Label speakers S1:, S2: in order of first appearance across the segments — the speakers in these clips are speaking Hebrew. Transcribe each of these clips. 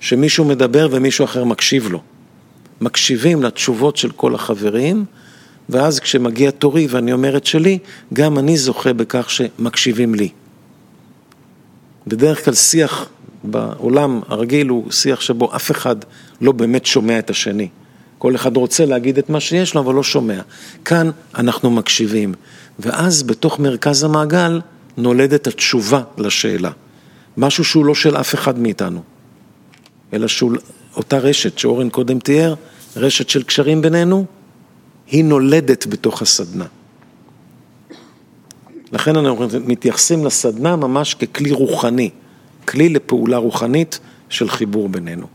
S1: שמישהו מדבר ומישהו אחר מקשיב לו. מקשיבים לתשובות של כל החברים, ואז כשמגיע תורי ואני אומר את שלי, גם אני זוכה בכך שמקשיבים לי. בדרך כלל שיח בעולם הרגיל הוא שיח שבו אף אחד לא באמת שומע את השני. כל אחד רוצה להגיד את מה שיש לו, אבל לא שומע. כאן אנחנו מקשיבים, ואז בתוך מרכז המעגל נולדת התשובה לשאלה. משהו שהוא לא של אף אחד מאיתנו, אלא אותה רשת שאורן קודם תיאר, רשת של קשרים בינינו, היא נולדת בתוך הסדנה. לכן אנחנו מתייחסים לסדנה ממש ככלי רוחני, כלי לפעולה רוחנית של חיבור בינינו.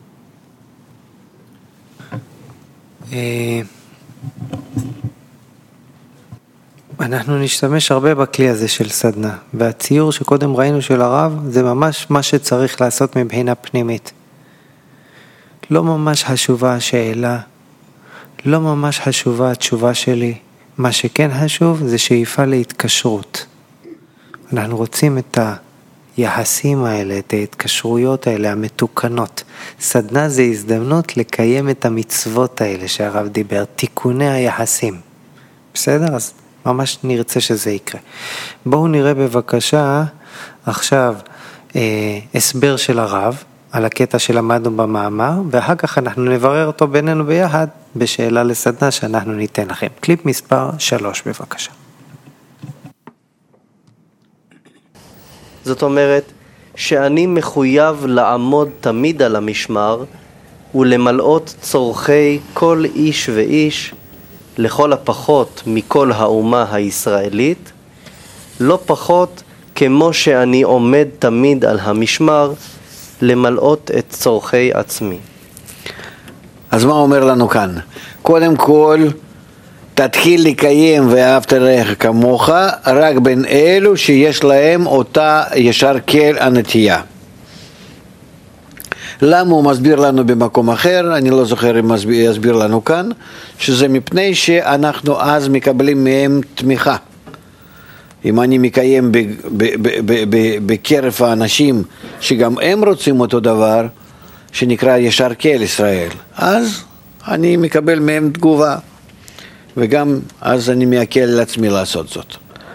S2: אנחנו נשתמש הרבה בכלי הזה של סדנה, והציור שקודם ראינו של הרב, זה ממש מה שצריך לעשות מבחינה פנימית. לא ממש חשובה השאלה, לא ממש חשובה התשובה שלי, מה שכן חשוב זה שאיפה להתקשרות. אנחנו רוצים את היחסים האלה, את ההתקשרויות האלה, המתוקנות. סדנה זה הזדמנות לקיים את המצוות האלה שהרב דיבר, תיקוני היחסים. בסדר? אז ממש נרצה שזה יקרה. בואו נראה בבקשה עכשיו הסבר של הרב על הקטע שלמדנו במאמר, ואחר כך אנחנו נברר אותו בינינו ביחד בשאלה לסדנה שאנחנו ניתן לכם. קליפ מספר 3 בבקשה.
S3: זאת אומרת שאני מחויב לעמוד תמיד על המשמר ולמלאות צורכי כל איש ואיש, לכל הפחות מכל האומה הישראלית, לא פחות כמו שאני עומד תמיד על המשמר למלאות את צורכי עצמי.
S4: אז מה אומר לנו כאן? קודם כל, תתחיל לקיים ואהבת רעך כמוך רק בין אלו שיש להם אותה ישר כל הנטייה. למה הוא מסביר לנו במקום אחר? אני לא זוכר אם יסביר לנו כאן, שזה מפני שאנחנו אז מקבלים מהם תמיכה. אם אני מקיים בקרב האנשים שגם הם רוצים אותו דבר, שנקרא ישר כל ישראל, אז אני מקבל מהם תגובה, וגם אז אני מעכל לעצמי לעשות זאת.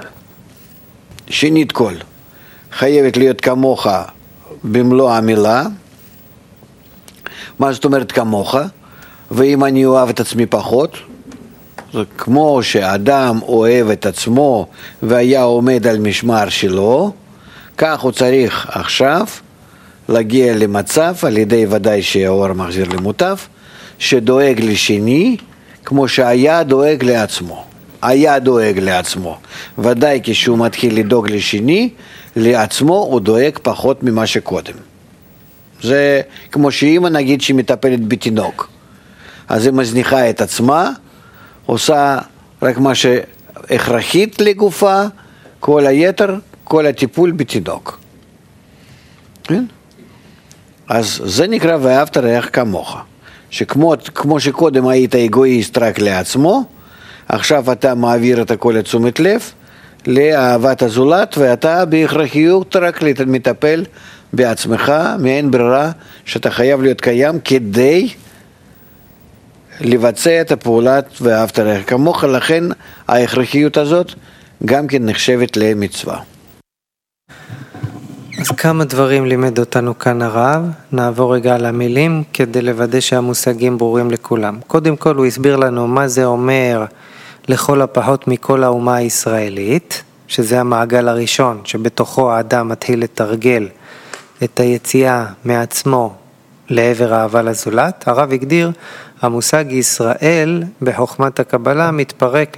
S4: שנית כל, חייבת להיות כמוך במלוא המילה. מה זאת אומרת כמוך? ואם אני אוהב את עצמי פחות, זה כמו שאדם אוהב את עצמו והיה עומד על משמר שלו, כך הוא צריך עכשיו להגיע למצב, על ידי ודאי שהאור מחזיר למוטב, שדואג לשני כמו שהיה דואג לעצמו. היה דואג לעצמו. ודאי כשהוא מתחיל לדאוג לשני, לעצמו הוא דואג פחות ממה שקודם. זה כמו שאמא נגיד שהיא מטפלת בתינוק. אז היא מזניחה את עצמה, עושה רק מה שהכרחית לגופה, כל היתר, כל הטיפול בתינוק. כן? אז זה נקרא ואהבת רעך כמוך. שכמו שקודם היית אגואיסט רק לעצמו, עכשיו אתה מעביר את כל תשומת לב לאהבת הזולת, ואתה בהכרחיות רק מטפל בעצמך, מאין ברירה שאתה חייב להיות קיים כדי לבצע את הפעולת ואהבת רעך כמוך. לכן ההכרחיות הזאת גם כן נחשבת למצווה.
S2: אז כמה דברים לימד אותנו כאן הרב, נעבור רגע על המילים כדי לוודא שהמושגים ברורים לכולם. קודם כל הוא הסביר לנו מה זה אומר לכל הפחות מכל האומה הישראלית, שזה המעגל הראשון שבתוכו האדם מתחיל לתרגל את היציאה מעצמו לעבר אהבה לזולת. הרב הגדיר, המושג ישראל בחוכמת הקבלה מתפרק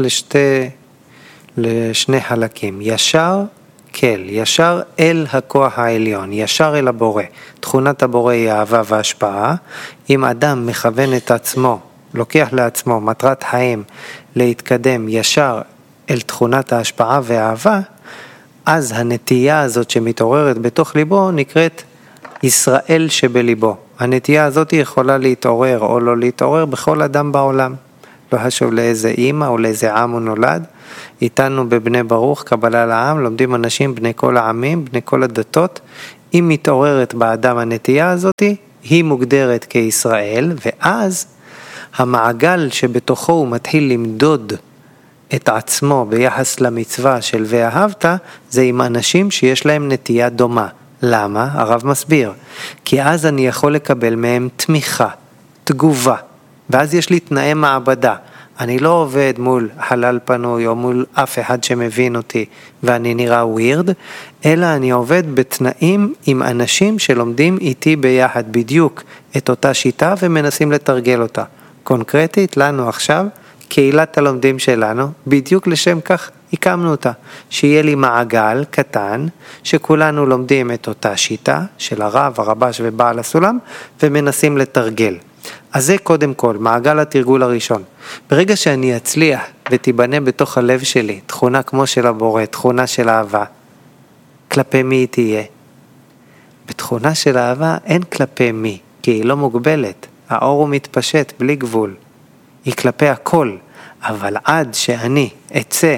S2: לשני חלקים, ישר כל, ישר אל הכוח העליון, ישר אל הבורא. תכונת הבורא היא אהבה והשפעה. אם אדם מכוון את עצמו, לוקח לעצמו מטרת חיים להתקדם ישר אל תכונת ההשפעה והאהבה, אז הנטייה הזאת שמתעוררת בתוך ליבו נקראת ישראל שבליבו. הנטייה הזאת יכולה להתעורר או לא להתעורר בכל אדם בעולם. לא חשוב לאיזה אימא או לאיזה עם הוא נולד. איתנו בבני ברוך, קבלה לעם, לומדים אנשים בני כל העמים, בני כל הדתות. אם מתעוררת באדם הנטייה הזאת, היא מוגדרת כישראל, ואז המעגל שבתוכו הוא מתחיל למדוד את עצמו ביחס למצווה של ואהבת, זה עם אנשים שיש להם נטייה דומה. למה? הרב מסביר. כי אז אני יכול לקבל מהם תמיכה, תגובה, ואז יש לי תנאי מעבדה. אני לא עובד מול חלל פנוי או מול אף אחד שמבין אותי ואני נראה ווירד, אלא אני עובד בתנאים עם אנשים שלומדים איתי ביחד בדיוק את אותה שיטה ומנסים לתרגל אותה. קונקרטית לנו עכשיו, קהילת הלומדים שלנו, בדיוק לשם כך הקמנו אותה. שיהיה לי מעגל קטן שכולנו לומדים את אותה שיטה של הרב, הרבש ובעל הסולם ומנסים לתרגל. אז זה קודם כל, מעגל התרגול הראשון. ברגע שאני אצליח ותיבנה בתוך הלב שלי תכונה כמו של הבורא, תכונה של אהבה, כלפי מי היא תהיה? בתכונה של אהבה אין כלפי מי, כי היא לא מוגבלת. האור הוא מתפשט בלי גבול. היא כלפי הכל, אבל עד שאני אצא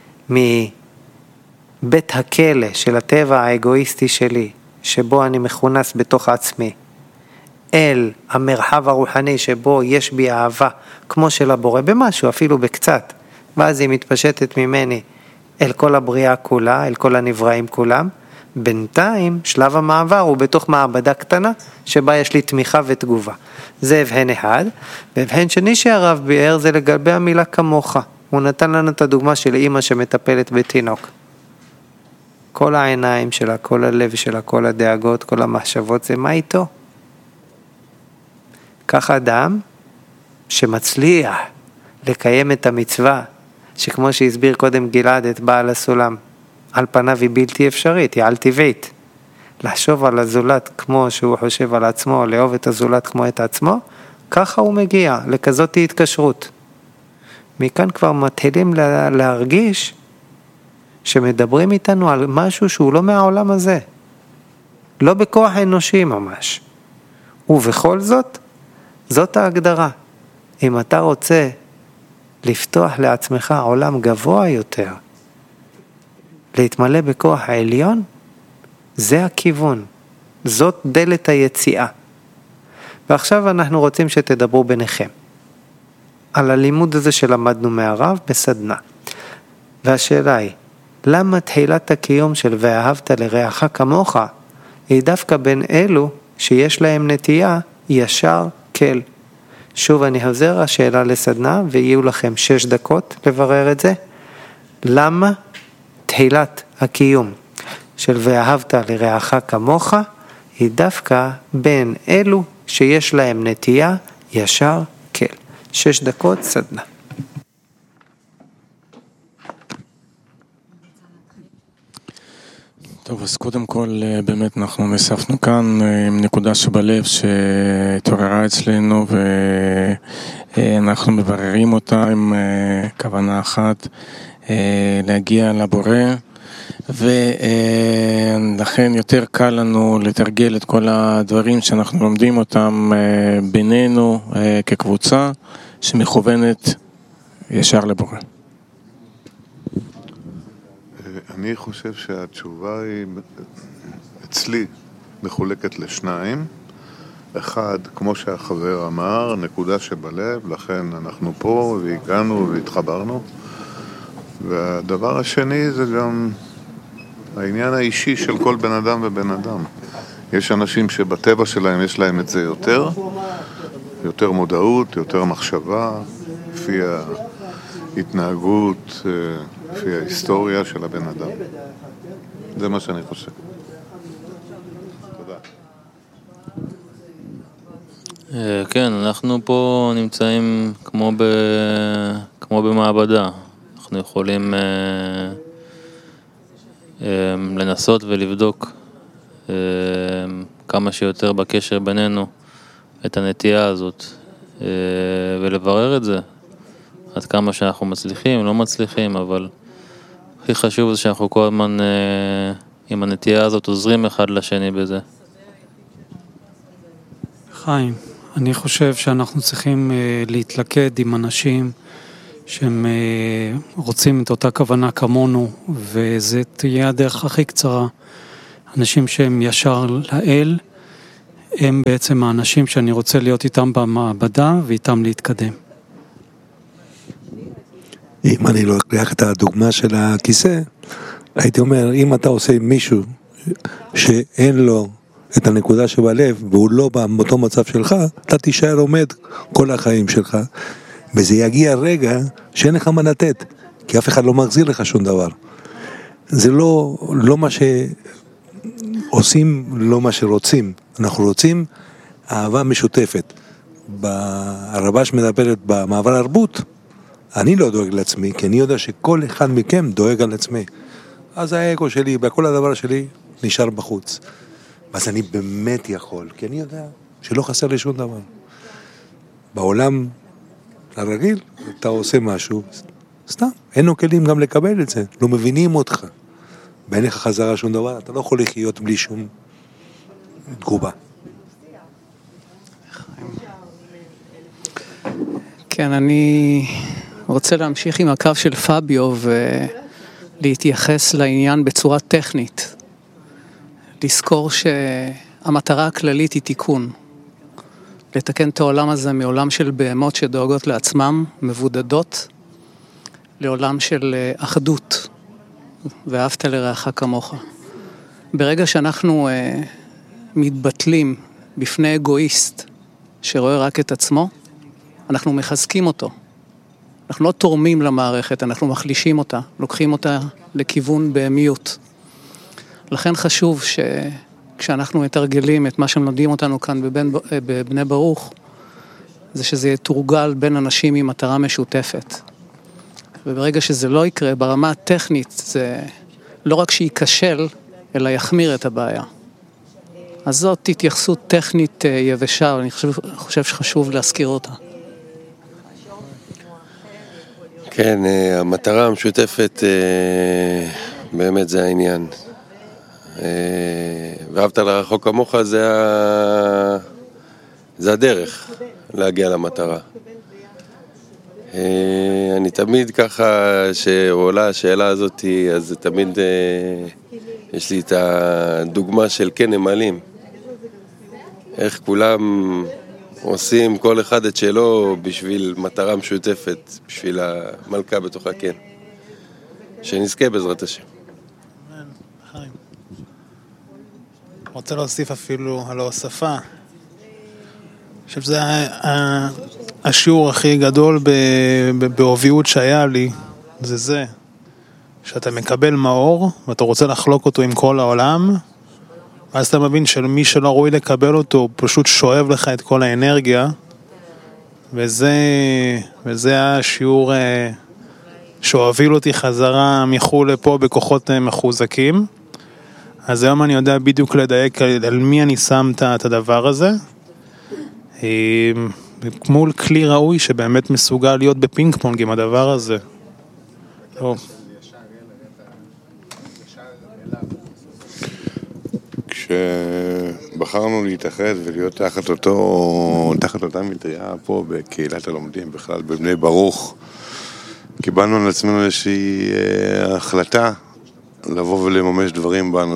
S2: מבית הכלא של הטבע האגואיסטי שלי, שבו אני מכונס בתוך עצמי, אל המרחב הרוחני שבו יש בי אהבה כמו של הבורא במשהו, אפילו בקצת, ואז היא מתפשטת ממני אל כל הבריאה כולה, אל כל הנבראים כולם. בינתיים שלב המעבר הוא בתוך מעבדה קטנה שבה יש לי תמיכה ותגובה. זה הבהן אחד. והבהן שני שהרב ביאר זה לגבי המילה כמוך. הוא נתן לנו את הדוגמה של אמא שמטפלת בתינוק. כל העיניים שלה, כל הלב שלה, כל הדאגות, כל המחשבות, זה מה איתו? כך אדם שמצליח לקיים את המצווה, שכמו שהסביר קודם גלעד את בעל הסולם, על פניו היא בלתי אפשרית, היא על טבעית. לחשוב על הזולת כמו שהוא חושב על עצמו, לאהוב את הזולת כמו את עצמו, ככה הוא מגיע לכזאת התקשרות. מכאן כבר מתחילים להרגיש שמדברים איתנו על משהו שהוא לא מהעולם הזה. לא בכוח אנושי ממש. ובכל זאת, זאת ההגדרה. אם אתה רוצה לפתוח לעצמך עולם גבוה יותר, להתמלא בכוח העליון, זה הכיוון. זאת דלת היציאה. ועכשיו אנחנו רוצים שתדברו ביניכם על הלימוד הזה שלמדנו מהרב בסדנה. והשאלה היא, למה תחילת הקיום של ואהבת לרעך כמוך היא דווקא בין אלו שיש להם נטייה ישר כל? שוב אני חוזר השאלה לסדנה ויהיו לכם 6 דקות לברר את זה. למה תחילת הקיום של ואהבת לרעך כמוך היא דווקא בין אלו שיש להם נטייה ישר כל? 6 דקות סדנה.
S5: טוב, אז קודם כל באמת אנחנו נספנו כאן עם נקודה שבלב שהתעוררה אצלנו ואנחנו מבררים אותה עם כוונה אחת, להגיע לבורא, ולכן יותר קל לנו לתרגל את כל הדברים שאנחנו לומדים אותם בינינו כקבוצה שמכוונת ישר לבורא.
S6: אני חושב שהתשובה היא אצלי מחולקת לשניים. אחד, כמו שהחבר אמר, נקודה שבלב, לכן אנחנו פה והגענו והתחברנו. והדבר השני זה גם העניין האישי של כל בן אדם ובן אדם. יש אנשים שבטבע שלהם יש להם את זה יותר מודעות, יותר מחשבה, לפי ההתנהגות, לפי ההיסטוריה של הבן אדם. זה מה שאני חושב. תודה.
S7: כן, אנחנו פה נמצאים כמו במעבדה. אנחנו יכולים לנסות ולבדוק כמה שיותר בקשר בינינו את הנטייה הזאת ולברר את זה עד כמה שאנחנו מצליחים, לא מצליחים, אבל הכי חשוב זה שאנחנו כל הזמן עם הנטייה הזאת עוזרים אחד לשני בזה.
S8: חיים, אני חושב שאנחנו צריכים להתלכד עם אנשים שהם רוצים את אותה כוונה כמונו, וזה תהיה הדרך הכי קצרה. אנשים שהם ישר לאל, הם בעצם האנשים שאני רוצה להיות איתם במעבדה ואיתם להתקדם.
S9: אם אני לוקח את הדוגמה של הכיסא, הייתי אומר, אם אתה עושה עם מישהו שאין לו את הנקודה שבלב, והוא לא באותו מצב שלך, אתה תישאר עומד כל החיים שלך, וזה יגיע רגע שאין לך מה לתת, כי אף אחד לא מחזיר לך שום דבר. זה לא מה שעושים, לא מה שרוצים. אנחנו רוצים אהבה משותפת. הרבש מדברת במעבר הרבות, אני לא דואג לעצמי, כי אני יודע שכל אחד מכם דואג על עצמי. אז האגו שלי, בכל הדבר שלי, נשאר בחוץ. אז אני באמת יכול, כי אני יודע שלא חסר לי שום דבר. בעולם הרגיל, אתה עושה משהו, סתם, אין לו כלים גם לקבל את זה, לא מבינים אותך. ואין לך חזרה שום דבר, אתה לא יכול לחיות בלי שום תגובה.
S10: כן, אני רוצה להמשיך עם הקו של פביו ולהתייחס לעניין בצורה טכנית. לזכור שהמטרה הכללית היא תיקון. לתקן את העולם הזה מעולם של בהמות שדואגות לעצמם, מבודדות, לעולם של אחדות, ואהבת לרעך כמוך. ברגע שאנחנו מתבטלים בפני אגואיסט שרואה רק את עצמו, אנחנו מחזקים אותו. אנחנו לא תורמים למערכת, אנחנו מחלישים אותה, לוקחים אותה לכיוון בהמיות. לכן חשוב שכשאנחנו מתרגלים את מה שמלמדים אותנו כאן בבני ברוך, זה שזה יתורגל בין אנשים עם מטרה משותפת. וברגע שזה לא יקרה, ברמה הטכנית, זה לא רק שייכשל, אלא יחמיר את הבעיה. אז זאת התייחסות טכנית יבשה, ואני חושב שחשוב להזכיר אותה.
S11: כן, המטרה המשותפת באמת זה העניין. ואהבת לרעך כמוך זה הדרך להגיע למטרה. אני תמיד ככה שעולה השאלה הזאת, אז תמיד יש לי את הדוגמה של כן נמלים. איך כולם עושים כל אחד את שלו בשביל מטרה משותפת, בשביל המלכה בתוך הקן. שנזכה בעזרת השם.
S12: חיים. רוצה להוסיף אפילו על ההוספה. אני חושב שזה השיעור הכי גדול באוביות שהיה לי, זה שאתה מקבל מאור ואתה רוצה לחלוק אותו עם כל העולם, ואז אתה מבין שמי שלא ראוי לקבל אותו הוא פשוט שואב לך את כל האנרגיה, וזה השיעור שהוביל אותי חזרה מחול לפה בכוחות מחוזקים. אז היום אני יודע בדיוק לדייק על מי אני שם את הדבר הזה, מול כלי ראוי שבאמת מסוגל להיות בפינג פונג עם הדבר הזה.
S6: כשבחרנו להתאחד ולהיות תחת אותה מטריה פה בקהילת הלומדים, בכלל בבני ברוך, קיבלנו על עצמנו איזושהי החלטה לבוא ולממש דברים בנו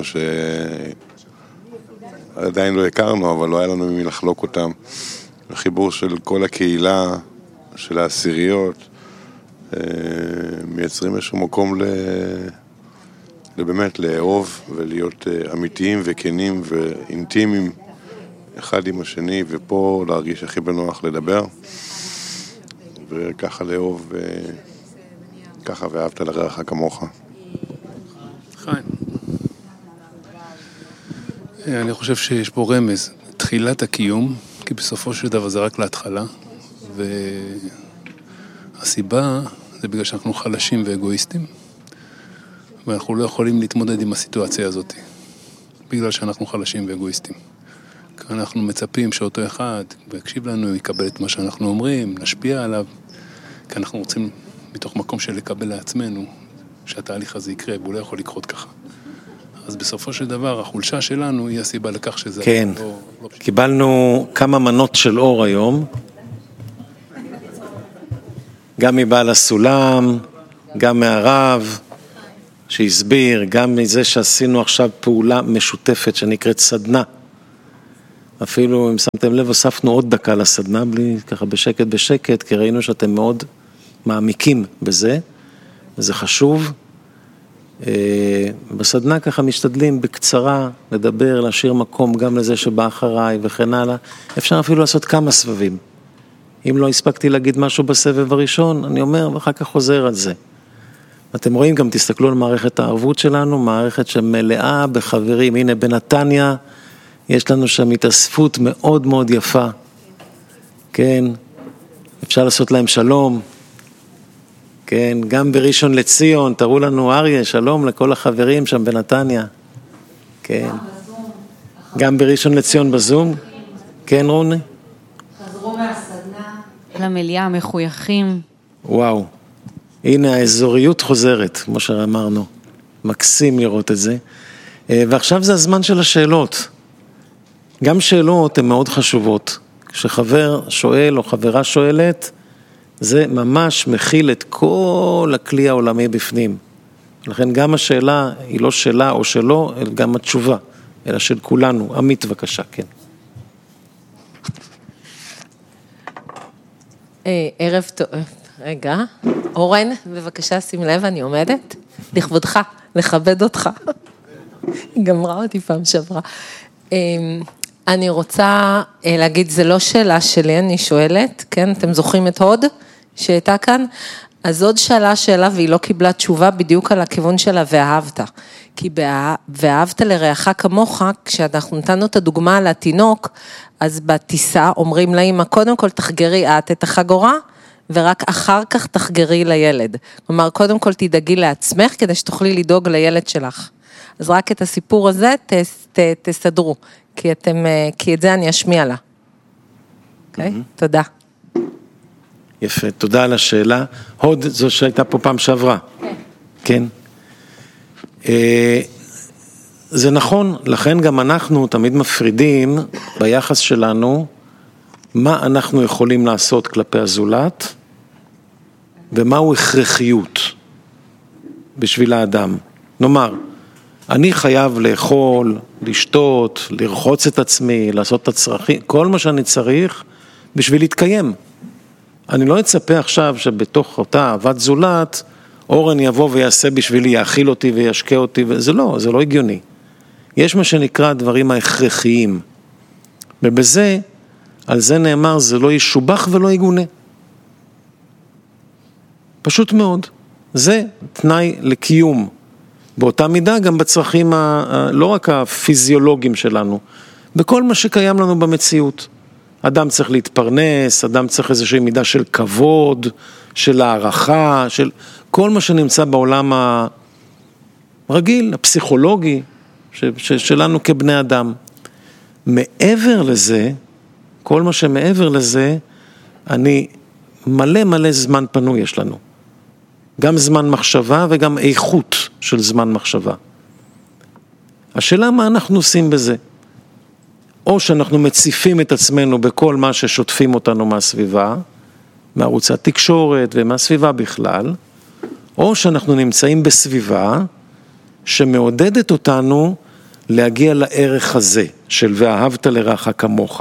S6: שעדיין לא הכרנו, אבל לא היה לנו ממי לחלוק אותם. החיבור של כל הקהילה, של העשיריות, מייצרים איזשהו מקום באמת לאהוב ולהיות אמיתיים וכנים ואינטימיים אחד עם השני, ופה להרגיש הכי בנוח לדבר, וככה לאהוב, ככה ואהבת לרעך כמוך.
S13: חיים. אני חושב שיש פה רמז, תחילת הקיום, כי בסופו של דבר זה רק להתחלה, והסיבה זה בגלל שאנחנו חלשים ואגואיסטים, ואנחנו לא יכולים להתמודד עם הסיטואציה הזאת, בגלל שאנחנו חלשים ואגואיסטים. כי אנחנו מצפים שאותו אחד, ויקשיב לנו, יקבל את מה שאנחנו אומרים, נשפיע עליו, כי אנחנו רוצים מתוך מקום של לקבל לעצמנו, שהתהליך הזה יקרה, והוא לא יכול לקרות ככה. אז בסופו של דבר, החולשה שלנו היא הסיבה לכך שזה...
S1: כן, לא קיבלנו כמה מנות של אור היום, גם מבעל הסולם, גם מהרב שהסביר, גם מזה שעשינו עכשיו פעולה משותפת שנקראת סדנה, אפילו אם שמתם לב, הוספנו עוד דקה לסדנה, בלי ככה בשקט, כי ראינו שאתם מאוד מעמיקים בזה, וזה חשוב. בסדנה ככה משתדלים בקצרה לדבר, להשאיר מקום גם לזה שבא אחריי וכן הלאה. אפשר אפילו לעשות כמה סבבים. אם לא הספקתי להגיד משהו בסבב הראשון, אני אומר ואחר כך חוזר על זה. אתם רואים גם, תסתכלו על מערכת הערבות שלנו, מערכת שמלאה בחברים. הנה בנתניה, יש לנו שם התאספות מאוד מאוד יפה. כן, אפשר לעשות להם שלום. כן, גם בראשון לציון, תראו לנו אריה, שלום לכל החברים שם בנתניה. כן. גם בראשון לציון בזום. כן, רוני?
S14: חזרו מהסדנה למליאה מחויכים.
S1: וואו. הנה האזוריות חוזרת, כמו שאמרנו. מקסים לראות את זה. ועכשיו זה הזמן של השאלות. גם שאלות הן מאוד חשובות. כשחבר שואל או חברה שואלת, זה ממש מכיל את כל הכלי העולמי בפנים. לכן גם השאלה היא לא שאלה או שלא, אלא גם התשובה, אלא של כולנו. עמית, בבקשה, כן.
S14: ערב טוב, רגע. אורן, בבקשה, שים לב, אני עומדת. לכבודך, לכבד אותך. היא גמרה אותי פעם שעברה. אני רוצה להגיד, זה לא שאלה שלי, אני שואלת, כן? אתם זוכרים את הוד שהייתה כאן? אז עוד שאלה והיא לא קיבלה תשובה בדיוק על הכיוון שלה ואהבת. כי ואהבת לרעך כמוך, כשאנחנו נתנו את הדוגמה על התינוק, אז בטיסה אומרים לאמא, קודם כל תחגרי את החגורה, ורק אחר כך תחגרי לילד. כלומר, קודם כל תדאגי לעצמך, כדי שתוכלי לדאוג לילד שלך. אז רק את הסיפור הזה תסדרו, כי את זה אני אשמיע לה. אוקיי? תודה.
S1: יפה, תודה על השאלה. הוד, זו שהייתה פה פעם שעברה. כן. זה נכון, לכן גם אנחנו תמיד מפרידים ביחס שלנו, מה אנחנו יכולים לעשות כלפי הזולת, ומהו הכרחיות בשביל האדם. נאמר, אני חייב לאכול, לשתות, לרחוץ את עצמי, לעשות את הצרכים, כל מה שאני צריך בשביל להתקיים. אני לא אצפה עכשיו שבתוך אותה אהבת זולת, אורן יבוא ויעשה בשבילי, יאכיל אותי וישקה אותי, זה לא הגיוני. יש מה שנקרא הדברים ההכרחיים, ובזה, על זה נאמר, זה לא ישובח ולא יגונה. פשוט מאוד. זה תנאי לקיום. באותה מידה גם בצרכים, לא רק הפיזיולוגיים שלנו, בכל מה שקיים לנו במציאות. אדם צריך להתפרנס, אדם צריך איזושהי מידה של כבוד, של הערכה, של כל מה שנמצא בעולם הרגיל, הפסיכולוגי, שלנו כבני אדם. מעבר לזה, כל מה שמעבר לזה, מלא זמן פנוי יש לנו. גם זמן מחשבה וגם איכות של זמן מחשבה. השאלה מה אנחנו עושים בזה? או שאנחנו מציפים את עצמנו בכל מה ששוטפים אותנו מהסביבה, מערוץ התקשורת ומהסביבה בכלל, או שאנחנו נמצאים בסביבה שמעודדת אותנו להגיע לערך הזה של ואהבת לרעך כמוך.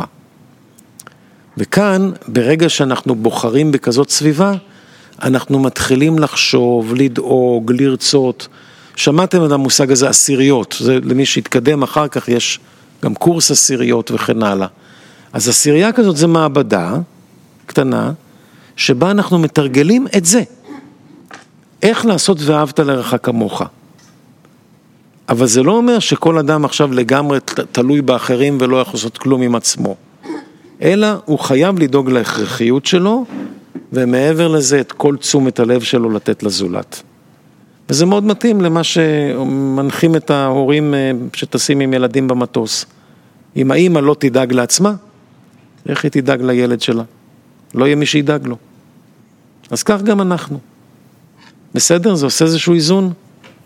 S1: וכאן, ברגע שאנחנו בוחרים בכזאת סביבה, אנחנו מתחילים לחשוב, לדאוג, לרצות. שמעתם את המושג הזה, עשיריות. זה למי שהתקדם אחר כך, יש גם קורס עשיריות וכן הלאה. אז עשירייה כזאת זה מעבדה קטנה, שבה אנחנו מתרגלים את זה. איך לעשות ואהבת לרעך כמוך. אבל זה לא אומר שכל אדם עכשיו לגמרי תלוי באחרים ולא יכול לעשות כלום עם עצמו. אלא הוא חייב לדאוג להכרחיות שלו, ומעבר לזה את כל תשומת הלב שלו לתת לזולת. וזה מאוד מתאים למה שמנחים את ההורים שטסים עם ילדים במטוס. אם האמא לא תדאג לעצמה, איך היא תדאג לילד שלה? לא יהיה מי שידאג לו. אז כך גם אנחנו. בסדר? זה עושה איזשהו איזון?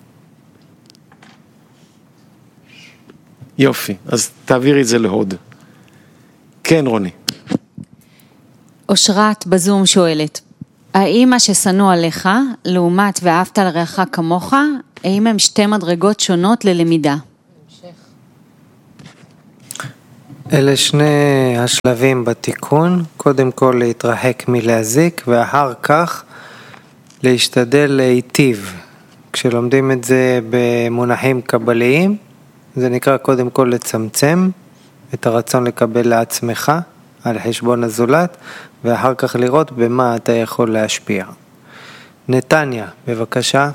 S1: יופי, אז תעבירי את זה להוד. כן, רוני.
S14: אושרת בזום שואלת, האם מה ששנוא עליך, לעומת ואהבת לרעך כמוך, האם הם שתי מדרגות שונות ללמידה?
S2: אלה שני השלבים בתיקון, קודם כל להתרחק מלהזיק ואחר כך להשתדל להיטיב. כשלומדים את זה במונחים קבליים, זה נקרא קודם כל לצמצם את הרצון לקבל לעצמך על חשבון הזולת, ואחר כך לראות במה אתה יכול להשפיע. נתניה, בבקשה.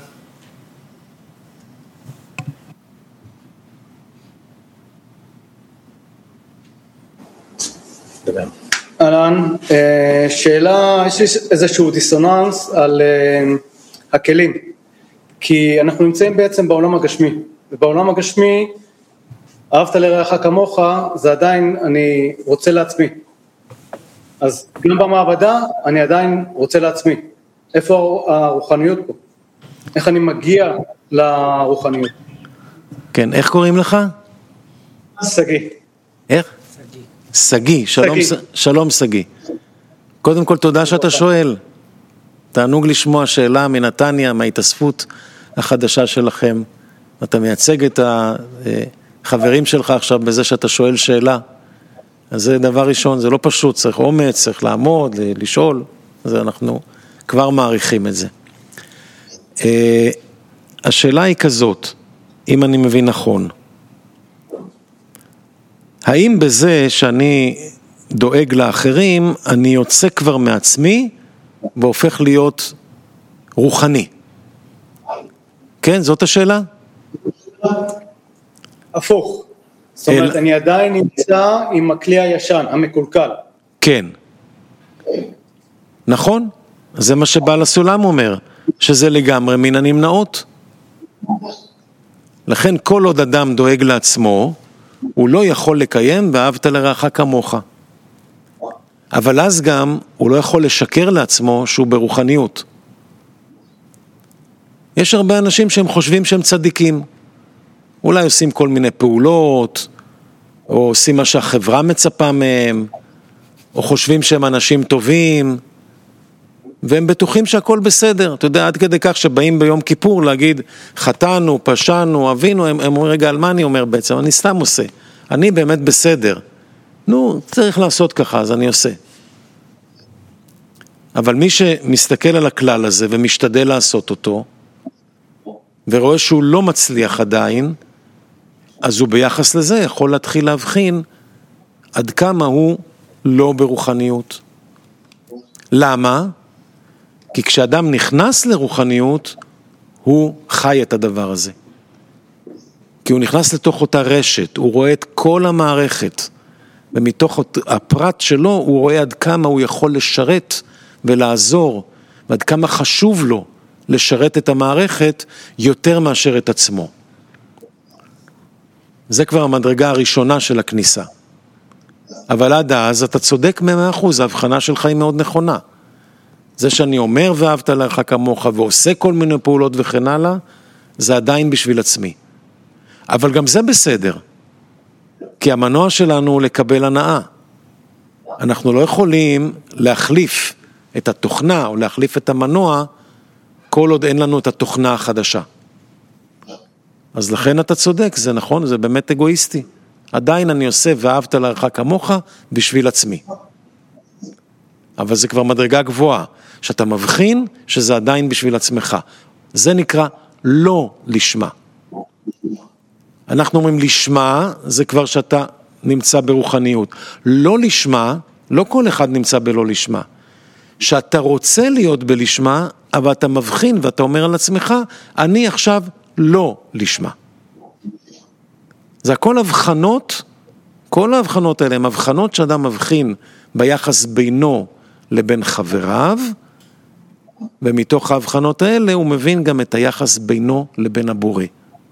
S15: אהלן, שאלה, יש לי איזשהו דיסוננס על הכלים, כי אנחנו נמצאים בעצם בעולם הגשמי, ובעולם הגשמי, אהבת לרעך כמוך, זה עדיין אני רוצה לעצמי, אז גם במעבדה אני עדיין רוצה לעצמי, איפה הרוחניות פה? איך אני מגיע לרוחניות?
S1: כן, איך קוראים לך?
S15: סגי.
S1: איך? סגי, שלום סגי. קודם כל תודה שאתה שואל. תענוג לשמוע שאלה מנתניה, מההתאספות החדשה שלכם. אתה מייצג את החברים שלך עכשיו בזה שאתה שואל שאלה. אז זה דבר ראשון, זה לא פשוט, צריך אומץ, צריך לעמוד, לשאול. אז אנחנו כבר מעריכים את זה. השאלה היא כזאת, אם אני מבין נכון. האם בזה שאני דואג לאחרים, אני יוצא כבר מעצמי והופך להיות רוחני? כן, זאת השאלה?
S15: הפוך. זאת אומרת, אני עדיין נמצא עם הכלי הישן, המקולקל.
S1: כן. נכון? זה מה שבעל הסולם אומר, שזה לגמרי מן הנמנעות. לכן כל עוד אדם דואג לעצמו, הוא לא יכול לקיים ואהבת לרעך כמוך. אבל אז גם הוא לא יכול לשקר לעצמו שהוא ברוחניות. יש הרבה אנשים שהם חושבים שהם צדיקים. אולי עושים כל מיני פעולות, או עושים מה שהחברה מצפה מהם, או חושבים שהם אנשים טובים, והם בטוחים שהכל בסדר. אתה יודע, עד כדי כך שבאים ביום כיפור להגיד, חטאנו, פשענו, אבינו, הם אומרים, רגע, על מה אני אומר בעצם? אני סתם עושה. אני באמת בסדר. נו, צריך לעשות ככה, אז אני עושה. אבל מי שמסתכל על הכלל הזה ומשתדל לעשות אותו, ורואה שהוא לא מצליח עדיין, אז הוא ביחס לזה יכול להתחיל להבחין עד כמה הוא לא ברוחניות. למה? כי כשאדם נכנס לרוחניות, הוא חי את הדבר הזה. כי הוא נכנס לתוך אותה רשת, הוא רואה את כל המערכת, ומתוך הפרט שלו הוא רואה עד כמה הוא יכול לשרת ולעזור, ועד כמה חשוב לו לשרת את המערכת יותר מאשר את עצמו. זה כבר המדרגה הראשונה של הכניסה. אבל עד אז אתה צודק 100%, ההבחנה שלך היא מאוד נכונה. זה שאני אומר ואהבת לרעך כמוך ועושה כל מיני פעולות וכן הלאה, זה עדיין בשביל עצמי. אבל גם זה בסדר, כי המנוע שלנו הוא לקבל הנאה. אנחנו לא יכולים להחליף את התוכנה או להחליף את המנוע, כל עוד אין לנו את התוכנה החדשה. אז לכן אתה צודק, זה נכון, זה באמת אגואיסטי. עדיין אני עושה ואהבת לרעך כמוך בשביל עצמי. אבל זה כבר מדרגה גבוהה, שאתה מבחין שזה עדיין בשביל עצמך. זה נקרא לא לשמה. אנחנו אומרים לשמה, זה כבר שאתה נמצא ברוחניות. לא לשמה, לא כל אחד נמצא בלא לשמה. שאתה רוצה להיות בלשמה, אבל אתה מבחין ואתה אומר על עצמך, אני עכשיו לא לשמה. זה הכל הבחנות, כל ההבחנות האלה הן הבחנות שאדם מבחין ביחס בינו לבין חבריו, ומתוך ההבחנות האלה הוא מבין גם את היחס בינו לבין הבורא.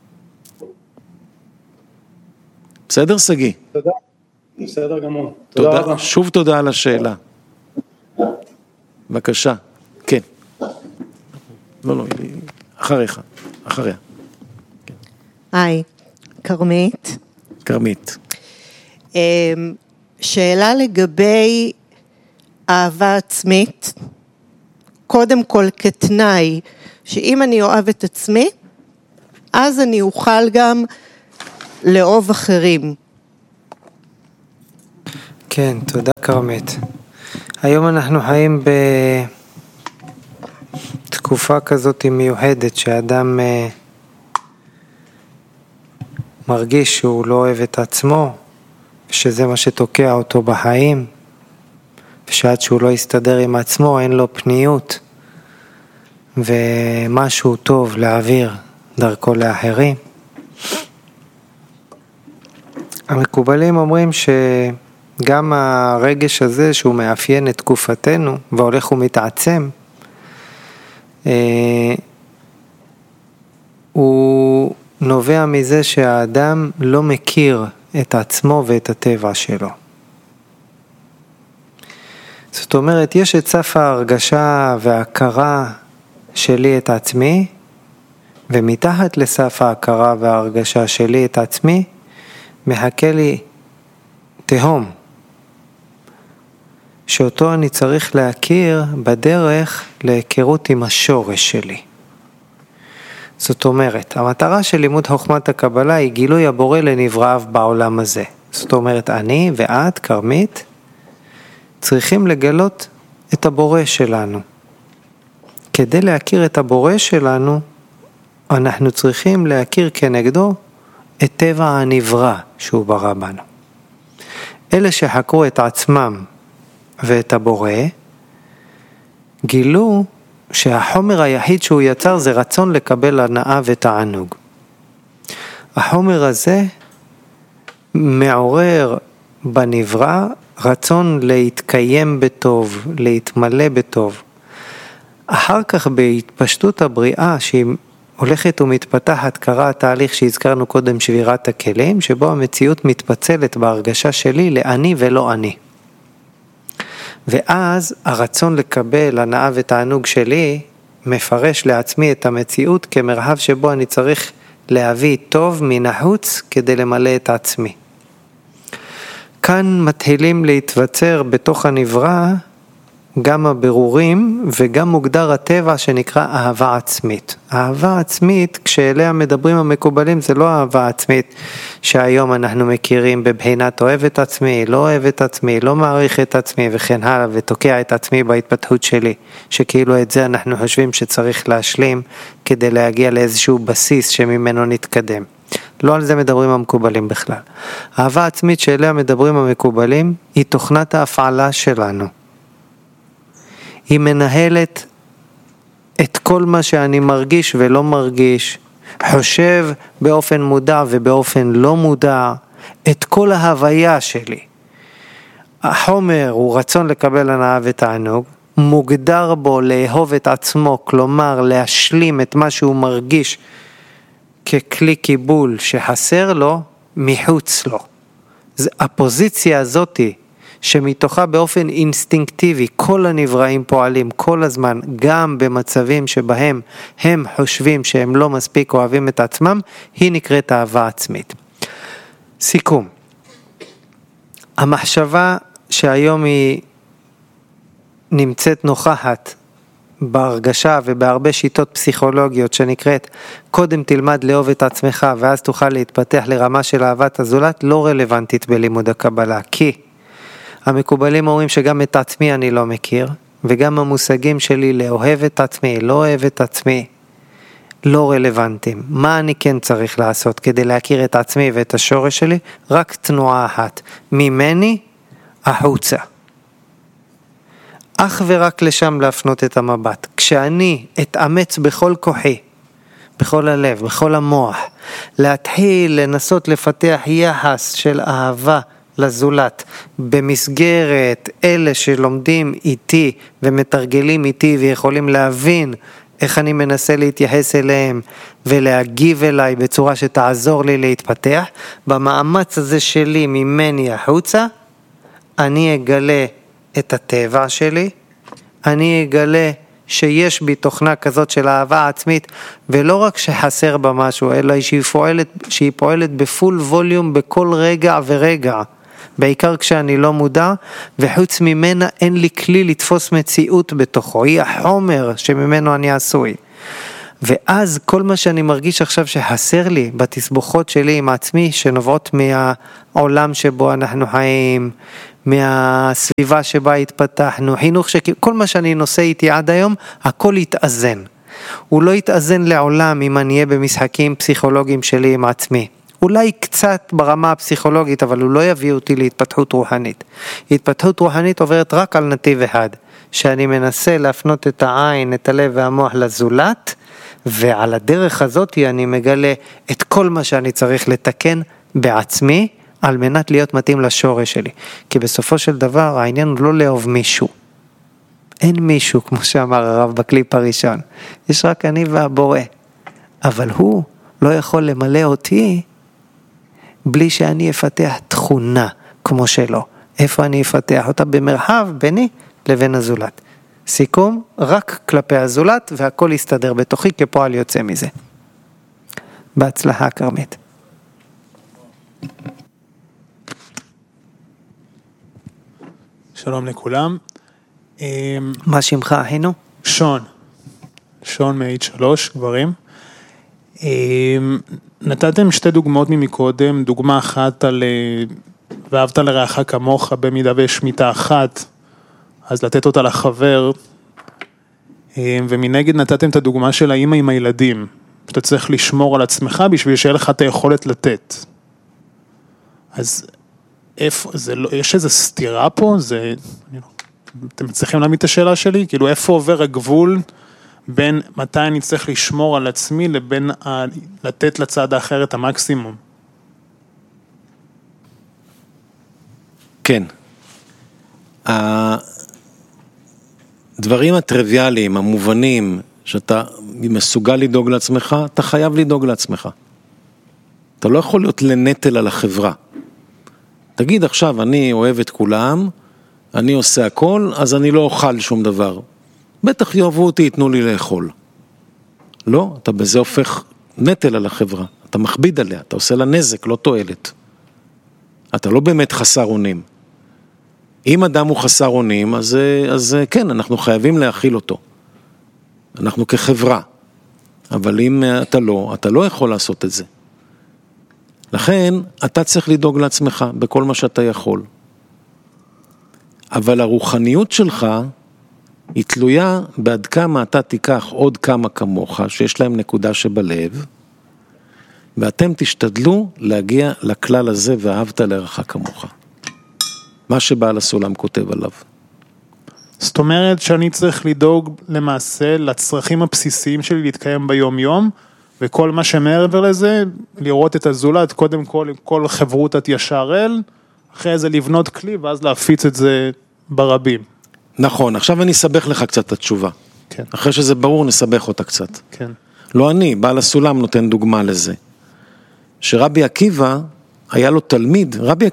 S1: בסדר סגי?
S15: תודה, בסדר גמור. תודה רבה.
S1: שוב תודה על השאלה. בבקשה, כן. לא, אחריה.
S16: היי, כרמית.
S1: כרמית.
S16: שאלה לגבי אהבה עצמית, קודם כל כתנאי, שאם אני אוהב את עצמי, אז אני אוכל גם לאהוב אחרים.
S2: כן, תודה כרמית. היום אנחנו חיים בתקופה כזאת מיוחדת, שאדם מרגיש שהוא לא אוהב את עצמו, ושזה מה שתוקע אותו בחיים, ושעד שהוא לא יסתדר עם עצמו אין לו פניות, ומשהו טוב להעביר דרכו לאחרים. המקובלים אומרים שגם הרגש הזה שהוא מאפיין את תקופתנו והולך ומתעצם, הוא נובע מזה שהאדם לא מכיר את עצמו ואת הטבע שלו. זאת אומרת, יש את סף ההרגשה וההכרה שלי את עצמי, ומתחת לסף ההכרה וההרגשה שלי את עצמי, מחכה לי תהום, שאותו אני צריך להכיר בדרך להיכרות עם השורש שלי. זאת אומרת, המטרה של לימוד חוכמת הקבלה היא גילוי הבורא לנבראיו בעולם הזה. זאת אומרת, אני ואת, כרמית, צריכים לגלות את הבורא שלנו. כדי להכיר את הבורא שלנו, אנחנו צריכים להכיר כנגדו את טבע הנברא שהוא ברא בנו. אלה שחקרו את עצמם ואת הבורא, גילו שהחומר היחיד שהוא יצר זה רצון לקבל הנאה ותענוג. החומר הזה מעורר בנברא רצון להתקיים בטוב, להתמלא בטוב. אחר כך בהתפשטות הבריאה שהיא הולכת ומתפתחת, קרה התהליך שהזכרנו קודם, שבירת הכלים, שבו המציאות מתפצלת בהרגשה שלי לאני ולא אני. ואז הרצון לקבל הנאה ותענוג שלי מפרש לעצמי את המציאות כמרחב שבו אני צריך להביא טוב מן החוץ כדי למלא את עצמי. כאן מתחילים להתווצר בתוך הנברא גם הבירורים וגם מוגדר הטבע שנקרא אהבה עצמית. אהבה עצמית, כשאליה מדברים המקובלים, זה לא אהבה עצמית שהיום אנחנו מכירים בבחינת אוהב את עצמי, לא אוהב את עצמי, לא מעריך את עצמי וכן הלאה, ותוקע את עצמי בהתפתחות שלי, שכאילו את זה אנחנו חושבים שצריך להשלים כדי להגיע לאיזשהו בסיס שממנו נתקדם. לא על זה מדברים המקובלים בכלל. אהבה עצמית שאליה מדברים המקובלים היא תוכנת ההפעלה שלנו. היא מנהלת את כל מה שאני מרגיש ולא מרגיש, חושב באופן מודע ובאופן לא מודע, את כל ההוויה שלי. החומר הוא רצון לקבל הנאה ותענוג, מוגדר בו לאהוב את עצמו, כלומר להשלים את מה שהוא מרגיש ככלי קיבול שחסר לו מחוץ לו. הפוזיציה הזאתי, שמתוכה באופן אינסטינקטיבי כל הנבראים פועלים כל הזמן, גם במצבים שבהם הם חושבים שהם לא מספיק אוהבים את עצמם, היא נקראת אהבה עצמית. סיכום. המחשבה שהיום היא נמצאת נוכחת בהרגשה ובהרבה שיטות פסיכולוגיות שנקראת קודם תלמד לאהוב את עצמך ואז תוכל להתפתח לרמה של אהבת הזולת, לא רלוונטית בלימוד הקבלה, כי המקובלים אומרים שגם את עצמי אני לא מכיר, וגם המושגים שלי לאוהב את עצמי, לא אוהב את עצמי, לא רלוונטיים. מה אני כן צריך לעשות כדי להכיר את עצמי ואת השורש שלי? רק תנועה אחת, ממני החוצה. אך ורק לשם להפנות את המבט. כשאני אתאמץ בכל כוחי, בכל הלב, בכל המוח, להתחיל לנסות לפתח יחס של אהבה לזולת, במסגרת אלה שלומדים איתי ומתרגלים איתי ויכולים להבין איך אני מנסה להתייחס אליהם ולהגיב אליי בצורה שתעזור לי להתפתח, במאמץ הזה שלי ממני החוצה, אני אגלה את הטבע שלי, אני אגלה שיש בי תוכנה כזאת של אהבה עצמית, ולא רק שחסר בה משהו, אלא שהיא פועלת בפול ווליום בכל רגע ורגע, בעיקר כשאני לא מודע, וחוץ ממנה אין לי כלי לתפוס מציאות בתוכו, היא החומר שממנו אני עשוי. ואז כל מה שאני מרגיש עכשיו שחסר לי בתסבוכות שלי עם עצמי, שנובעות מהעולם שבו אנחנו חיים, מהסביבה שבה התפתחנו, חינוך כל מה שאני נושא איתי עד היום, הכל יתאזן. הוא לא יתאזן לעולם אם אני אהיה במשחקים פסיכולוגיים שלי עם עצמי. אולי קצת ברמה הפסיכולוגית, אבל הוא לא יביא אותי להתפתחות רוחנית. התפתחות רוחנית עוברת רק על נתיב אחד, שאני מנסה להפנות את העין, את הלב והמוח לזולת, ועל הדרך הזאת אני מגלה את כל מה שאני צריך לתקן בעצמי, על מנת להיות מתאים לשורש שלי. כי בסופו של דבר העניין הוא לא לאהוב מישהו. אין מישהו, כמו שאמר הרב בקליפ הראשון. יש רק אני והבורא. אבל הוא לא יכול למלא אותי בלי שאני אפתח תכונה כמו שלו. איפה אני אפתח אותה? במרחב ביני לבין הזולת. סיכום, רק כלפי הזולת, והכל יסתדר בתוכי כפועל יוצא מזה. בהצלחה כרמית.
S12: שלום לכולם.
S2: מה שמך אחינו?
S12: שון. שון מ-H3, גברים. נתתם שתי דוגמאות ממקודם, דוגמה אחת על ואהבת לרעך כמוך, במידה ויש מיטה אחת, אז לתת אותה לחבר, ומנגד נתתם את הדוגמה של האמא עם הילדים, שאתה צריך לשמור על עצמך בשביל שיהיה לך את היכולת לתת. אז איפה, יש איזו סתירה פה? אתם מצליחים להעמיד את השאלה שלי? כאילו איפה עובר הגבול בין מתי אני צריך לשמור על עצמי לבין לתת לצד האחר את המקסימום?
S1: כן. הדברים הטריוויאליים, המובנים, שאתה מסוגל לדאוג לעצמך, אתה חייב לדאוג לעצמך. אתה לא יכול להיות לנטל על החברה. תגיד עכשיו, אני אוהב את כולם, אני עושה הכל, אז אני לא אוכל שום דבר. בטח יאהבו אותי, יתנו לי לאכול. לא, אתה בזה הופך נטל על החברה. אתה מכביד עליה, אתה עושה לה נזק, לא תועלת. אתה לא באמת חסר אונים. אם אדם הוא חסר אונים, אז כן, אנחנו חייבים להכיל אותו. אנחנו כחברה. אבל אם אתה לא יכול לעשות את זה. לכן, אתה צריך לדאוג לעצמך בכל מה שאתה יכול. אבל הרוחניות שלך היא תלויה בעד כמה אתה תיקח עוד כמה כמוך, שיש להם נקודה שבלב, ואתם תשתדלו להגיע לכלל הזה, ואהבת לרעך כמוך. מה שבעל הסולם כותב עליו.
S12: זאת אומרת שאני צריך לדאוג למעשה לצרכים הבסיסיים שלי להתקיים ביום יום, וכל מה שמעבר לזה, לראות את הזולת, קודם כל חברותת ישר אל, אחרי זה לבנות כלי, ואז להפיץ את זה ברבים.
S1: נכון, עכשיו אני אסבך לך קצת את התשובה.
S12: כן.
S1: אחרי שזה ברור, נסבך אותה קצת.
S12: כן.
S1: לא אני, בעל הסולם נותן דוגמה לזה. שרבי עקיבא, היה לו תלמיד, רבי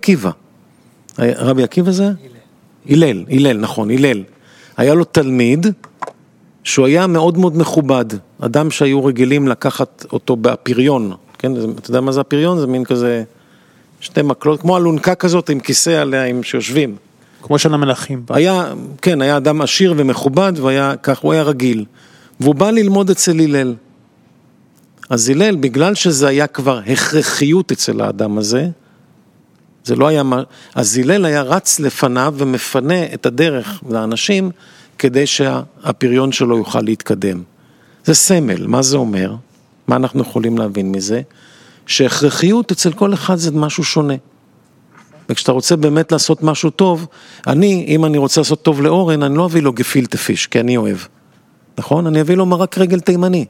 S1: עקיבא זה? הלל, נכון, הלל. היה לו תלמיד, שהוא היה מאוד מאוד מכובד, אדם שהיו רגילים לקחת אותו בפריון, כן? אתה יודע מה זה הפריון? זה מין כזה, שתי מקלות, כמו אלונקה כזאת עם כיסא עליה, עם שיושבים.
S12: כמו של המלאכים.
S1: כן, היה אדם עשיר ומכובד, כך הוא היה רגיל. והוא בא ללמוד אצל הלל. אז הלל, בגלל שזה היה כבר הכרחיות אצל האדם הזה, זה לא היה מה, אז הלל היה רץ לפניו ומפנה את הדרך לאנשים, כדי שהפריון שלו יוכל להתקדם. זה סמל, מה זה אומר? מה אנחנו יכולים להבין מזה? שהכרחיות אצל כל אחד זה משהו שונה. וכשאתה רוצה באמת לעשות משהו טוב, אם אני רוצה לעשות טוב לאורן, אני לא אביא לו גפילטע פיש, כי אני אוהב. נכון? אני אביא לו מרק רגל תימני.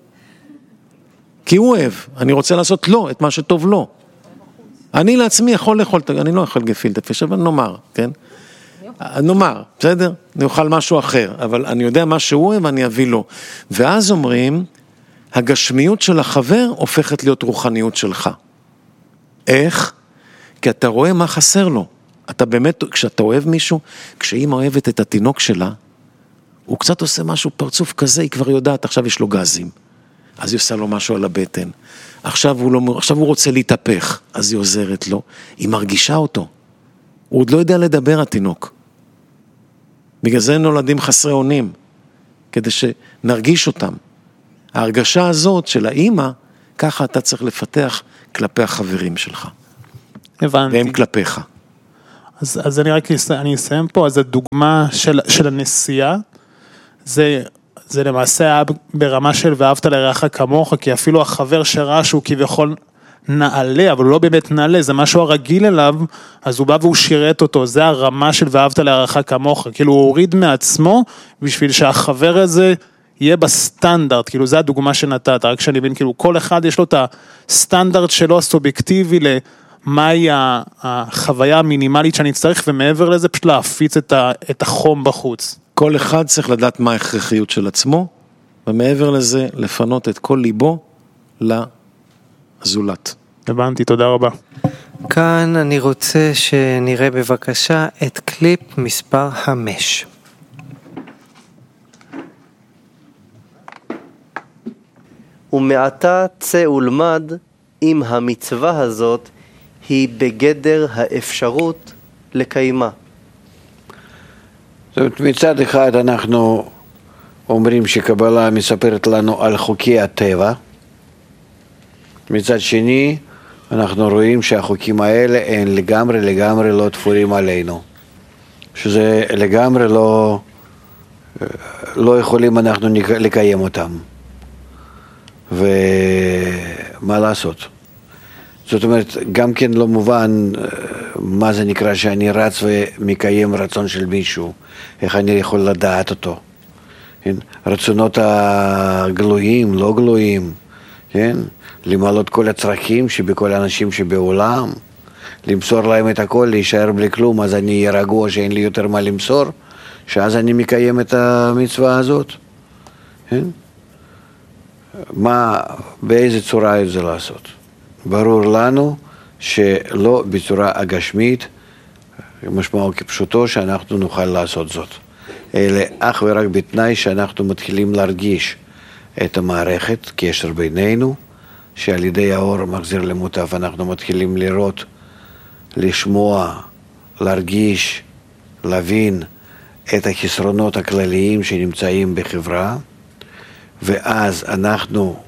S1: כי הוא אוהב. אני רוצה לעשות לו את מה שטוב לו. אני לעצמי יכול לאכול, אני לא אוכל גפילטע פיש, אבל נאמר, כן? נאמר, בסדר? אני אוכל משהו אחר, אבל אני יודע מה שהוא אוהב, אני אביא לו. ואז אומרים, הגשמיות של החבר הופכת להיות רוחניות שלך. איך? כי אתה רואה מה חסר לו. אתה באמת, כשאתה אוהב מישהו, כשאמא אוהבת את התינוק שלה, הוא קצת עושה משהו פרצוף כזה, היא כבר יודעת, עכשיו יש לו גזים. אז היא עושה לו משהו על הבטן. עכשיו הוא רוצה להתהפך, אז היא עוזרת לו. היא מרגישה אותו. הוא עוד לא יודע לדבר התינוק. בגלל זה נולדים חסרי אונים, כדי שנרגיש אותם. ההרגשה הזאת של האמא, ככה אתה צריך לפתח כלפי החברים שלך.
S12: הבנתי.
S1: והם כלפיך.
S12: אז אני אסיים פה, אז הדוגמה של הנסיעה, זה למעשה היה ברמה של ואהבת לרעך כמוך, כי אפילו החבר שראה שהוא כביכול נעלה, אבל הוא לא באמת נעלה, זה משהו הרגיל אליו, אז הוא בא והוא שירת אותו, זה הרמה של ואהבת לרעך כמוך, כאילו הוא הוריד מעצמו, בשביל שהחבר הזה יהיה בסטנדרט, כאילו זה הדוגמה שנתת, רק שאני מבין, כאילו כל אחד יש לו את הסטנדרט שלו הסובייקטיבי למהי החוויה המינימלית שאני צריך, ומעבר לזה פשוט להפיץ את החום בחוץ.
S1: כל אחד צריך לדעת מה ההכרחיות של עצמו, ומעבר לזה לפנות את כל ליבו לזולת.
S12: הבנתי, תודה רבה.
S2: כאן אני רוצה שנראה בבקשה את קליפ מספר 5.
S3: ומעתה צא ולמד אם המצווה הזאת היא בגדר האפשרות לקיימה.
S4: זאת אומרת, מצד אחד אנחנו אומרים שקבלה מספרת לנו על חוקי הטבע, מצד שני אנחנו רואים שהחוקים האלה הם לגמרי לא תפורים עלינו, שזה לגמרי לא יכולים אנחנו לקיים אותם, ומה לעשות? זאת אומרת, גם כן לא מובן מה זה נקרא שאני רץ ומקיים רצון של מישהו, איך אני יכול לדעת אותו, כן? רצונות הגלויים, לא גלויים, כן? למעלות כל הצרכים שבכל האנשים שבעולם, למסור להם את הכל, להישאר בלי כלום, אז אני אהיה רגוע שאין לי יותר מה למסור, שאז אני מקיים את המצווה הזאת, כן? באיזה צורה זה לעשות? ברור לנו שלא בצורה הגשמית, משמעו כפשוטו שאנחנו נוכל לעשות זאת, אלא אך ורק בתנאי שאנחנו מתחילים להרגיש את המערכת, קשר בינינו, שעל ידי האור מחזיר למוטב אנחנו מתחילים לראות, לשמוע, להרגיש, להבין את החסרונות הכלליים שנמצאים בחברה, ואז אנחנו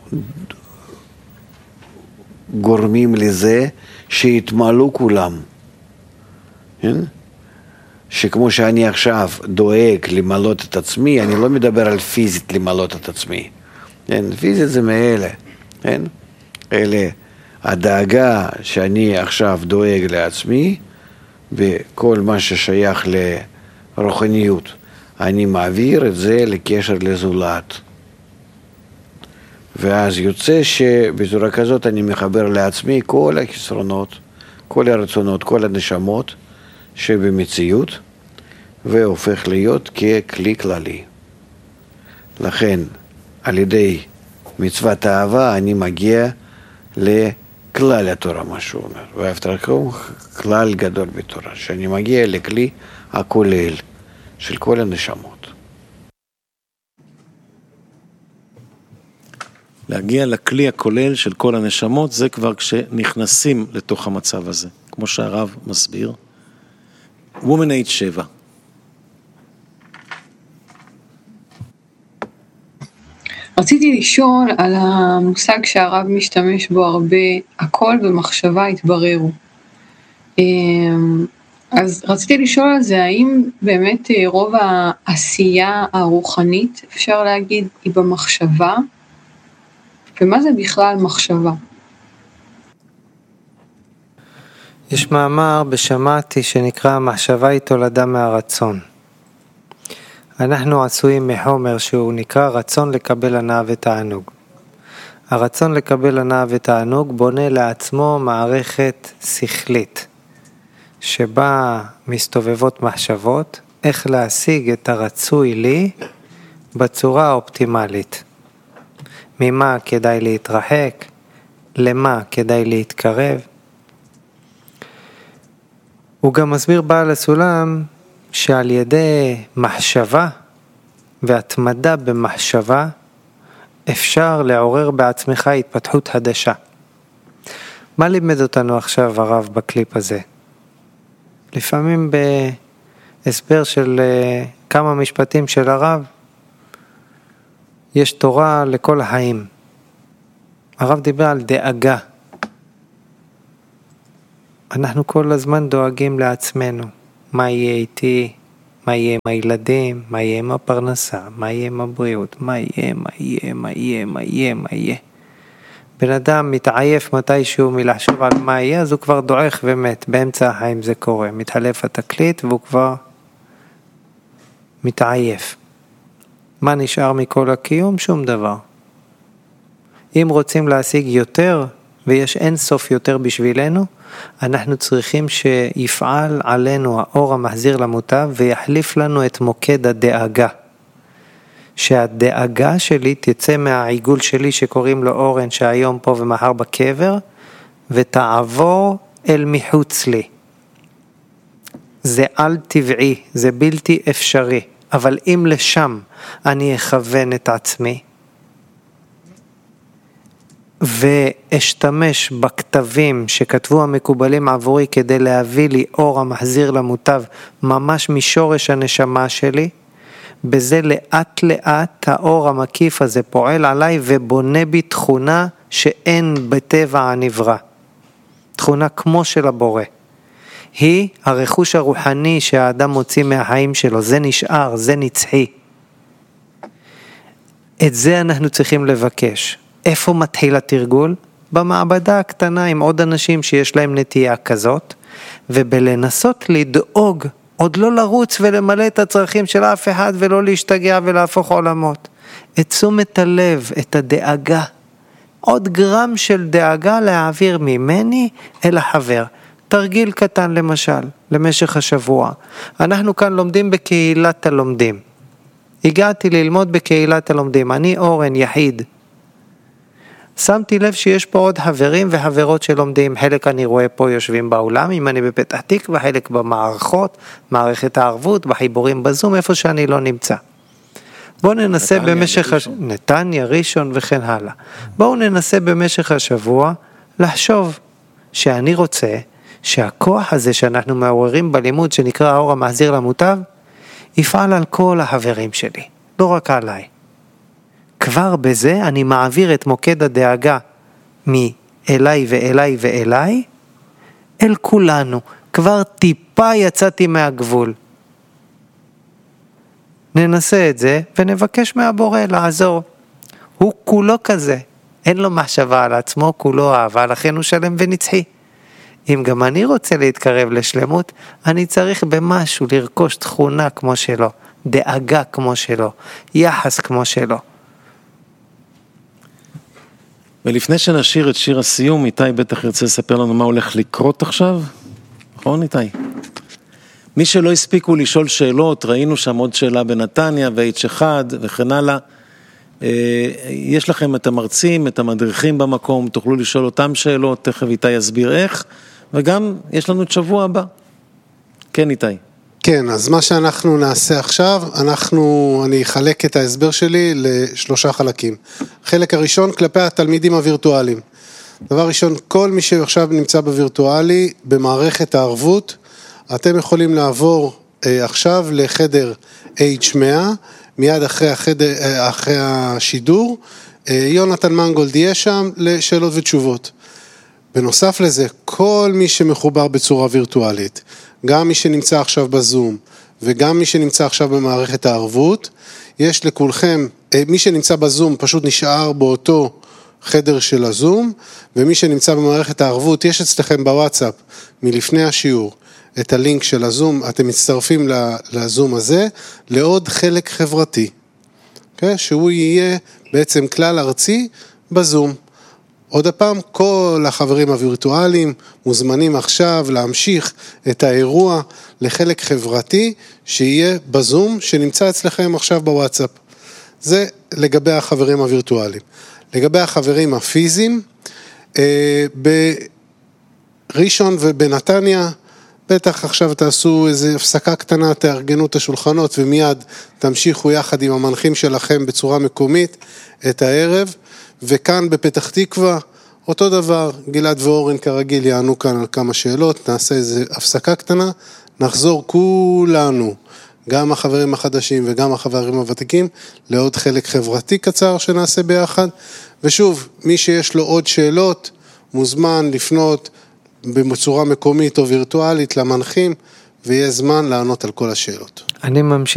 S4: גורמים לזה שיתמלאו כולם, כן? שכמו שאני עכשיו דואג למלות את עצמי, אני לא מדבר על פיזית למלות את עצמי, כן? פיזית זה מאלה, כן? אלה הדאגה שאני עכשיו דואג לעצמי, וכל מה ששייך לרוחניות, אני מעביר את זה לקשר לזולת. ואז יוצא שבצורה כזאת אני מחבר לעצמי כל החסרונות, כל הרצונות, כל הנשמות שבמציאות, והופך להיות ככלי כללי. לכן, על ידי מצוות האהבה אני מגיע לכלל התורה, מה שהוא אומר. ואהבת לרעך כלל גדול בתורה, שאני מגיע לכלי הכולל של כל הנשמות.
S1: להגיע לכלי הכולל של כל הנשמות, זה כבר כשנכנסים לתוך המצב הזה, כמו שהרב מסביר. Woman Age 7.
S17: רציתי לשאול על המושג שהרב משתמש בו הרבה, הכל במחשבה התבררו. אז רציתי לשאול על זה, האם באמת רוב העשייה הרוחנית, אפשר להגיד, היא במחשבה? ומה זה בכלל מחשבה?
S2: יש מאמר בשמעתי שנקרא מחשבה היא תולדה מהרצון. אנחנו עשויים מחומר שהוא נקרא רצון לקבל הנאה ותענוג. הרצון לקבל הנאה ותענוג בונה לעצמו מערכת שכלית, שבה מסתובבות מחשבות איך להשיג את הרצוי לי בצורה האופטימלית. ממה כדאי להתרחק, למה כדאי להתקרב. הוא גם מסביר בעל הסולם שעל ידי מחשבה והתמדה במחשבה אפשר לעורר בעצמך התפתחות חדשה. מה לימד אותנו עכשיו הרב בקליפ הזה? לפעמים בהסבר של כמה משפטים של הרב יש תורה לכל החיים. הרב דיבר על דאגה. אנחנו כל הזמן דואגים לעצמנו. מה יהיה איתי, מה יהיה עם הילדים, מה יהיה עם הפרנסה, מה יהיה עם הבריאות, מה יהיה. בן אדם מתעייף מתישהו מלחשוב על מה יהיה, אז הוא כבר דועך ומת, באמצע החיים זה קורה, מתחלף התקליט והוא כבר מתעייף. מה נשאר מכל הקיום? שום דבר. אם רוצים להשיג יותר, ויש אין סוף יותר בשבילנו, אנחנו צריכים שיפעל עלינו האור המחזיר למוטב, ויחליף לנו את מוקד הדאגה. שהדאגה שלי תצא מהעיגול שלי שקוראים לו אורן, שהיום פה ומחר בקבר, ותעבור אל מחוץ לי. זה על טבעי, זה בלתי אפשרי, אבל אם לשם אני אכוון את עצמי, ואשתמש בכתבים שכתבו המקובלים עבורי כדי להביא לי אור המחזיר למוטב ממש משורש הנשמה שלי, בזה לאט לאט האור המקיף הזה פועל עליי ובונה בי תכונה שאין בטבע הנברא. תכונה כמו של הבורא. היא הרכוש הרוחני שהאדם מוציא מהחיים שלו, זה נשאר, זה נצחי. את זה אנחנו צריכים לבקש. איפה מתחיל התרגול? במעבדה הקטנה עם עוד אנשים שיש להם נטייה כזאת, ובלנסות לדאוג, עוד לא לרוץ ולמלא את הצרכים של אף אחד ולא להשתגע ולהפוך עולמות. את תשומת הלב, את הדאגה, עוד גרם של דאגה להעביר ממני אל החבר. תרגיל קטן למשל, למשך השבוע. אנחנו כאן לומדים בקהילת הלומדים. הגעתי ללמוד בקהילת הלומדים, אני אורן יחיד. שמתי לב שיש פה עוד חברים וחברות שלומדים, חלק אני רואה פה יושבים באולם, אם אני בפתח תקווה, חלק במערכות, מערכת הערבות, בחיבורים בזום, איפה שאני לא נמצא. בואו ננסה נתניה, ראשון וכן הלאה. בואו ננסה במשך השבוע לחשוב שאני רוצה שהכוח הזה שאנחנו מעוררים בלימוד שנקרא האור המחזיר למוטב, יפעל על כל החברים שלי, לא רק עליי. כבר בזה אני מעביר את מוקד הדאגה מאליי ואליי ואליי אל כולנו. כבר טיפה יצאתי מהגבול. ננסה את זה ונבקש מהבורא לעזור. הוא כולו כזה, אין לו מחשבה על עצמו, כולו אהבה, לכן הוא שלם ונצחי. אם גם אני רוצה להתקרב לשלמות, אני צריך במשהו לרכוש תכונה כמו שלו, דאגה כמו שלו, יחס כמו שלו.
S1: ולפני שנשיר את שיר הסיום, איתי בטח ירצה לספר לנו מה הולך לקרות עכשיו. נכון איתי? מי שלא הספיקו לשאול שאלות, ראינו שם עוד שאלה בנתניה ו-H1 וכן הלאה. יש לכם את המרצים, את המדריכים במקום, תוכלו לשאול אותם שאלות, תכף איתי יסביר איך, וגם יש לנו את שבוע הבא. כן איתי.
S18: כן, אז מה שאנחנו נעשה עכשיו, אני אחלק את ההסבר שלי לשלושה חלקים. חלק הראשון כלפי התלמידים הווירטואליים. דבר ראשון, כל מי שעכשיו נמצא בווירטואלי, במערכת הערבות, אתם יכולים לעבור עכשיו לחדר H100, מיד אחרי השידור, יונתן מנגולד יהיה שם לשאלות ותשובות. בנוסף לזה, כל מי שמחובר בצורה וירטואלית, גם מי שנמצא עכשיו בזום, וגם מי שנמצא עכשיו במערכת הערבות, יש לכולכם, מי שנמצא בזום פשוט נשאר באותו חדר של הזום, ומי שנמצא במערכת הערבות, יש אצלכם בוואטסאפ, מלפני השיעור, את הלינק של הזום, אתם מצטרפים לזום הזה, לעוד חלק חברתי, okay? שהוא יהיה בעצם כלל ארצי בזום. עוד הפעם, כל החברים הווירטואליים מוזמנים עכשיו להמשיך את האירוע לחלק חברתי שיהיה בזום, שנמצא אצלכם עכשיו בוואטסאפ. זה לגבי החברים הווירטואליים. לגבי החברים הפיזיים, בראשון ובנתניה, בטח עכשיו תעשו איזו הפסקה קטנה, תארגנו את השולחנות ומיד תמשיכו יחד עם המנחים שלכם בצורה מקומית את הערב, וכאן בפתח תקווה, אותו דבר, גלעד ואורן כרגיל יענו כאן על כמה שאלות, נעשה איזו הפסקה קטנה, נחזור כולנו, גם החברים החדשים וגם החברים הוותיקים, לעוד חלק חברתי קצר שנעשה ביחד, ושוב, מי שיש לו עוד שאלות, מוזמן לפנות בצורה מקומית או וירטואלית למנחים, ויהיה זמן לענות על כל השאלות.
S2: אני ממשיך